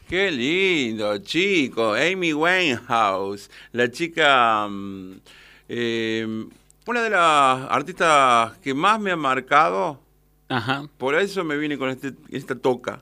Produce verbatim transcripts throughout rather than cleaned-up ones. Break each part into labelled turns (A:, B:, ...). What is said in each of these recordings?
A: Qué lindo, chico. Amy Winehouse, la chica... mm, eh, una de las artistas que más me ha marcado.
B: Ajá.
A: Por eso me vine con este, esta toca.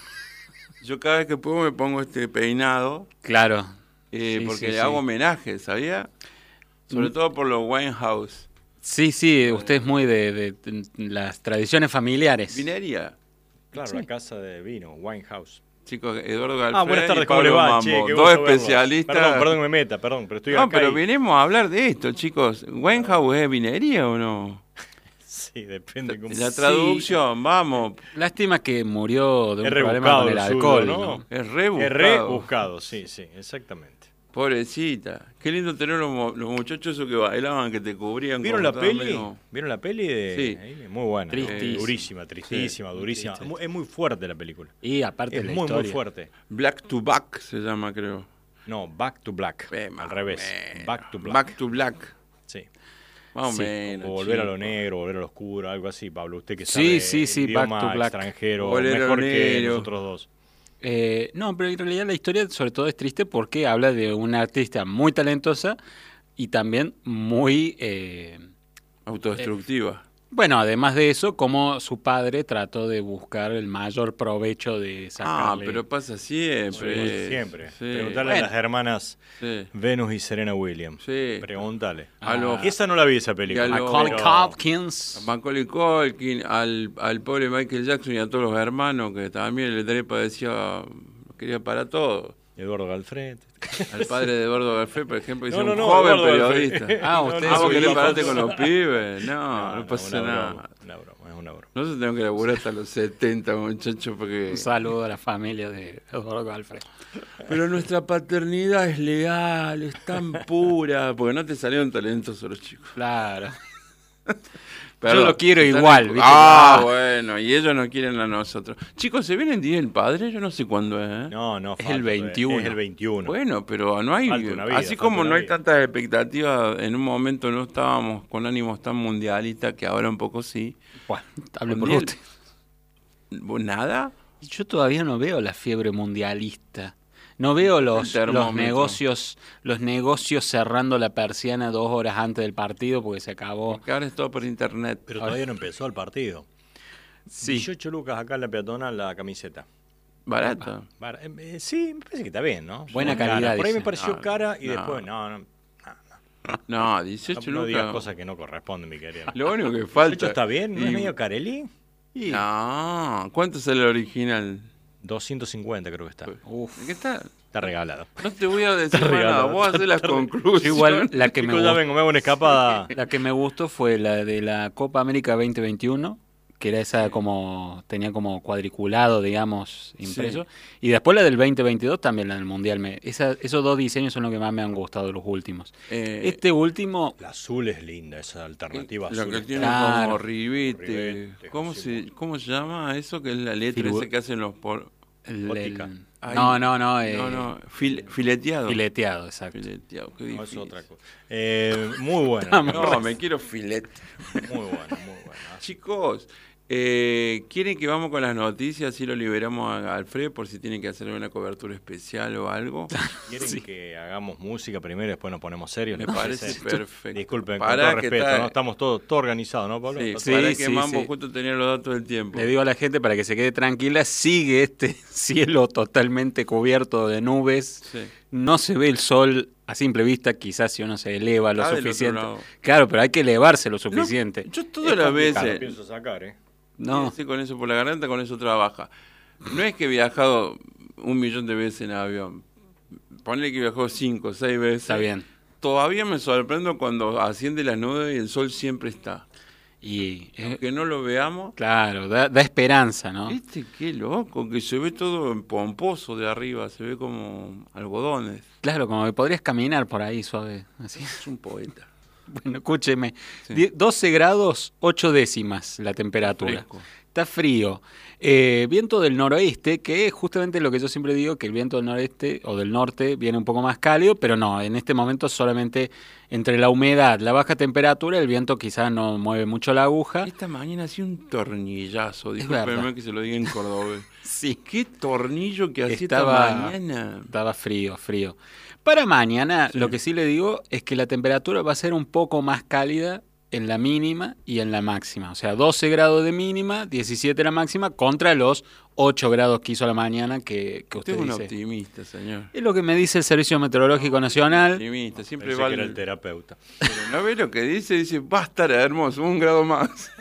A: Yo cada vez que puedo me pongo este peinado.
B: Claro.
A: Eh,
B: Sí,
A: porque
B: sí,
A: le
B: sí.
A: hago homenaje, ¿sabía? Sobre
B: Mm.
A: todo por los Winehouse.
B: Sí, sí, usted es muy de, de- de las tradiciones familiares.
A: Vinería.
C: Claro,
B: Sí.
C: la casa de vino, Winehouse.
A: Chicos, Eduardo Galfred
C: Ah, buenas tardes,
A: y
C: ¿cómo le
A: Pablo
C: va?
A: Mambo,
C: Che, qué
A: dos
C: gusto verlos.
A: especialistas.
C: Perdón, perdón que me meta, perdón, pero estoy
A: No,
C: acá
A: pero
C: y-
A: vinimos a hablar de esto, chicos. ¿Winehouse es vinería o no?
C: Sí, depende cómo...
A: La traducción, vamos.
B: Lástima que murió de un
C: Es
B: problema
C: rebuscado
B: con el
C: el suyo,
B: alcohol,
C: ¿no?
B: ¿no?
A: Es rebuscado.
C: Es rebuscado, sí, sí, exactamente.
A: Pobrecita. Qué lindo tener los, mo- los muchachos esos que bailaban, que te cubrían.
C: ¿Vieron
A: como
C: la peli?
A: medio-
C: ¿Vieron la peli de
A: Sí.
C: ahí? Muy buena. ¿no?
B: Tristísima.
C: Durísima, tristísima,
B: Sí,
C: durísima.
B: triste.
C: Mu- Es muy fuerte la película.
B: Y aparte
C: Es
B: la
C: muy,
B: historia.
C: muy fuerte.
A: Black to Back se llama, creo.
C: No, Back to Black.
A: Eh, más
C: al
A: o
C: revés.
A: menos.
C: Back to Black.
A: Back to Black.
C: Sí.
A: Más o
B: Sí,
A: menos.
C: O volver a lo
A: chico.
C: negro, volver a lo oscuro, algo así, Pablo. Usted que
B: Sí,
C: sabe
B: sí, sí,
C: el
B: Back
C: idioma
B: to Black.
C: extranjero
A: Volver a lo
C: mejor que
A: negro.
C: nosotros dos.
B: Eh, no, pero en realidad la historia sobre todo es triste porque habla de una artista muy talentosa y también muy... eh,
A: Autodestructiva.
B: bueno, además de eso, como su padre trató de buscar el mayor provecho de
A: ah,
B: sacarle...
A: pero pasa siempre.
C: Sí, siempre.
A: Sí.
C: Preguntarle a
B: Bueno.
C: las hermanas
A: Sí.
C: Venus y Serena Williams.
A: Sí.
C: Pregúntale.
A: A los-
C: Esa no la vi, esa película.
A: Y a los-
B: Macaulay
C: Pero-
B: Culkins.
A: A Macaulay Culkin, al, al pobre Michael Jackson y a todos los hermanos que también el Trepa decía, quería para todo.
C: Eduardo Galfred.
A: Al padre de Eduardo Garfé, por ejemplo, dice
C: No, no,
A: un
C: no,
A: joven
C: Eduardo
A: periodista.
C: Galfred.
B: Ah,
C: No,
B: usted
C: no,
A: Ah,
B: es
A: vos
B: un
A: querés
B: hijo.
A: pararte con los pibes. No, no, pasa
C: una
A: nada.
C: broma, una broma, es una broma.
A: Nosotros tenemos que laburar hasta los setenta, muchachos, porque...
B: Un saludo a la familia de Eduardo Galfred.
A: Pero nuestra paternidad es leal, es tan pura, porque no te salieron talentosos los chicos.
B: Claro.
A: Perdón,
B: lo quiero
A: están
B: igual,
A: en-
B: ¿viste?
A: Ah,
B: Ah.
A: bueno, y ellos no quieren a nosotros. Chicos, ¿se viene el Día del Padre? Yo no sé cuándo es, ¿eh?
C: No, no,
B: Es
C: falta
B: el
C: todavía.
B: veintiuno.
C: Es el veintiuno.
A: Bueno, pero no hay...
C: Falta una vida,
A: así
C: falta
A: como
C: una
A: no hay
C: vida.
A: tantas expectativas, en un momento no estábamos con ánimos tan mundialistas, que ahora un poco sí.
B: Bueno, hable
A: Un
B: por
A: día-
B: usted.
A: ¿Vos nada?
B: Y yo todavía no veo la fiebre mundialista. No veo los,
A: El termómetro.
B: los negocios los negocios cerrando la persiana dos horas antes del partido porque se acabó.
A: Porque ahora es todo por internet.
C: Pero todavía no empezó el partido.
B: Sí.
C: dieciocho lucas acá en la peatonal la camiseta.
A: Barato.
C: Bar- eh, eh, sí, me parece que está bien, ¿no?
B: Buena
C: Cara.
B: calidad,
C: Por ahí me
B: dice.
C: pareció
A: Ah,
C: cara y
A: no.
C: después, no, no.
A: No,
C: No,
A: dieciocho
C: no digas
A: lucas.
C: cosas que no corresponden, mi querido.
A: Lo único que
C: ¿dieciocho
A: falta.
C: está bien? ¿No
A: Y-
C: es medio Carelli?
A: y- No, ¿cuánto sale el original?
C: doscientos cincuenta creo que está.
B: Uf.
A: ¿Qué está?
C: Está regalado.
A: No te voy a decir más
C: regalado.
A: nada, vos haces las conclusiones.
B: Yo igual la que me
C: Chicos, ya
B: gustó,
C: vengo, me hago una escapada.
B: la que me gustó fue la de la Copa América veinte veintiuno, que era esa como tenía como cuadriculado, digamos, impreso, y después la del veinte veintidós también la del Mundial. Me, esa, esos dos diseños son los que más me han gustado los últimos.
A: Eh,
B: Este último
C: La azul es linda, esa alternativa
A: Lo
C: azul.
A: que tiene
B: Claro.
A: como ribete.
C: Ribete,
A: ¿Cómo,
C: sí.
A: se, ¿Cómo se llama eso? Que es la letra
B: Filu-
A: esa que hacen los... Por...
B: el-
C: Óptica.
B: el-
A: Ay,
B: no, no, no, eh,
A: no, no, fil- fileteado.
B: fileteado, exacto.
A: Fileteado, qué
C: No, es
A: difícil.
C: otra cosa. Eh, muy buena.
A: No, me quiero filet.
C: Muy buena, muy buena.
A: Chicos, eh, ¿quieren que vamos con las noticias? Si lo liberamos a Alfredo por si tienen que hacer una cobertura especial o algo.
C: ¿Quieren que hagamos música primero y después nos ponemos serios?
A: Me
C: ¿Les
A: parece perfecto.
C: Disculpen, con
A: Pará
C: todo
A: que
C: respeto,
A: está-
C: ¿no? Estamos todos todo organizados, ¿no, Pablo?
A: Sí,
C: Está
B: Sí,
C: todo-
A: para que
B: sí,
A: Mambo
B: sí.
A: justo tenía los datos del tiempo.
B: Le digo a la gente para que se quede tranquila, sigue este cielo totalmente cubierto de nubes,
A: Sí.
B: no se ve el sol a simple vista, quizás si uno se eleva lo
A: Está del otro
B: suficiente.
A: lado.
B: Claro, pero hay que elevarse lo
A: No,
B: suficiente.
A: yo
C: Es
A: todas las
C: complicado,
A: veces...
C: pienso sacar, ¿eh?
B: No,
A: Sí, con eso por la garganta, con eso trabaja. No es que he viajado un millón de veces en avión. Ponle que viajó cinco, seis veces.
B: está bien.
A: Todavía me sorprendo cuando asciende las nubes y el sol siempre está.
B: Y eh,
A: Aunque no lo veamos.
B: claro, da, da esperanza, ¿no?
A: ¿Viste qué loco? Que se ve todo en pomposo de arriba, se ve como algodones.
B: Claro, como que podrías caminar por ahí suave, así.
A: Es un poeta.
B: Bueno, escúcheme,
A: Sí.
B: Die- doce grados, ocho décimas la temperatura.
A: Fresco.
B: Está frío. Eh, viento del noroeste, que es justamente lo que yo siempre digo, que el viento del noreste o del norte viene un poco más cálido, pero no, en este momento solamente entre la humedad, la baja temperatura, el viento quizás no mueve mucho la aguja.
A: Esta mañana hacía un tornillazo.
B: verdad.
A: Disculpenme que se lo diga en cordobés.
B: Sí.
A: Qué tornillo que hacía
B: Estaba-
A: esta mañana.
B: Estaba frío, frío. Para mañana,
A: Sí.
B: lo que sí le digo es que la temperatura va a ser un poco más cálida en la mínima y en la máxima. O sea, doce grados de mínima, diecisiete la máxima, contra los ocho grados que hizo a la mañana que, que
A: Usted
B: usted
A: es un
B: dice.
A: optimista, señor.
B: Es lo que me dice el Servicio Meteorológico Nacional.
A: Optimista, siempre
C: Pensé
A: va
C: que era
A: al-
C: el terapeuta.
A: Pero no ve lo que dice, dice, va a estar hermoso, un grado más.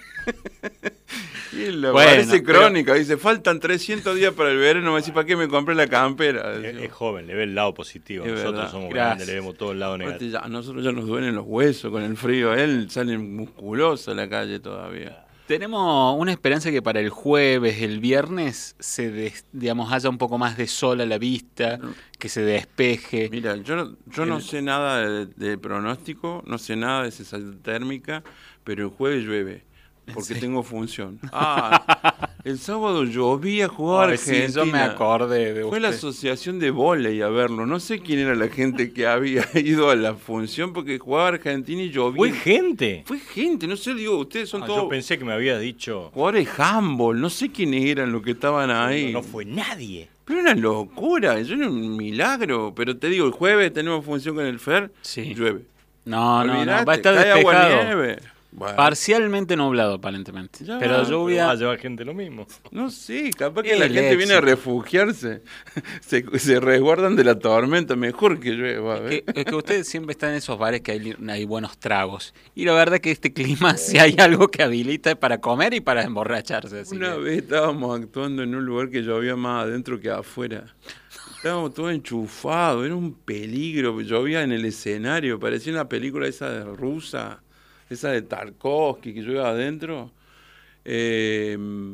A: Y él lo
B: Bueno,
A: parece
B: pero-
A: crónica, dice, faltan trescientos días para el verano, me dice, ¿para qué me compré la campera?
C: Es,
A: Decimos.
C: es joven, le ve el lado positivo.
A: Es
C: Nosotros
A: verdad.
C: somos
B: Gracias.
C: grandes, le vemos todo el lado
A: Aparte
C: negativo.
A: ya- a nosotros ya nos duelen los huesos con el frío, él sale musculoso a la calle todavía.
B: Tenemos una esperanza que para el jueves, el viernes, se des- digamos, haya un poco más de sol a la vista, que se despeje.
A: Mira, yo, no- yo no
B: El-
A: sé nada de, de pronóstico, no sé nada de sensación térmica, pero el jueves llueve, porque
B: Sí.
A: tengo función. Ah, el sábado llovía, jugaba
B: Ay, sí,
A: Argentina.
B: yo me acordé de
A: Fue la
B: usted.
A: asociación de vóley a verlo. No sé quién era la gente que había ido a la función porque jugaba Argentina y llovía.
C: ¿Fue gente?
A: Fue gente, no sé, digo, ustedes son
C: Ah,
A: todos
C: yo pensé que me había dicho.
A: jugadores de handball, no sé quiénes eran los que estaban ahí.
C: No, no fue nadie.
A: Pero una locura, eso era un milagro. Pero te digo, el jueves tenemos función con el Fer,
B: Sí.
A: llueve.
B: No, no, no,
A: Olvidate,
B: va a estar
A: cae agua,
B: despejado.
A: nieve. Bueno,
B: Parcialmente nublado, aparentemente.
A: Ya,
B: pero
A: pero
C: Va a
B: lluvia.
C: llevar gente lo mismo.
A: no sé, capaz que
B: El
A: la gente viene a
B: éxito.
A: refugiarse. Se, se resguardan de la tormenta, mejor que llueva.
B: Que,
A: ¿eh?
B: es que usted siempre está en esos bares que hay, hay buenos tragos. Y la verdad que este clima, si hay algo que habilita es para comer y para emborracharse. Así
A: Una
B: que-
A: vez estábamos actuando en un lugar que llovía más adentro que afuera. Estábamos todos enchufados, era un peligro. Llovía en el escenario, parecía una película esa de rusa, esa de Tarkovsky que llueve adentro. Eh,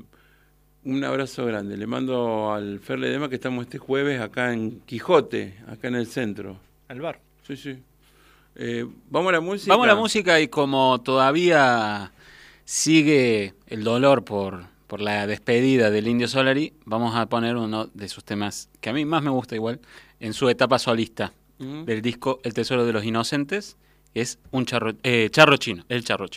A: un abrazo grande. Le mando al Fer Ledema que estamos este jueves acá en Quijote, acá en el centro.
C: Al bar.
A: Sí, sí. Eh, vamos a la música.
B: Vamos a la música y como todavía sigue el dolor por, por la despedida del Indio Solari, vamos a poner uno de sus temas que a mí más me gusta igual, en su etapa solista,
A: Ujú.
B: del disco El Tesoro de los Inocentes, que es un charro, eh, charro chino, el charro chino.